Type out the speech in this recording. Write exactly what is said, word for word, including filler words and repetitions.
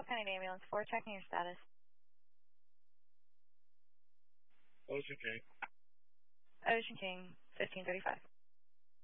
Carroll County Ambulance four, checking your status. Ocean King. Ocean King, fifteen thirty-five.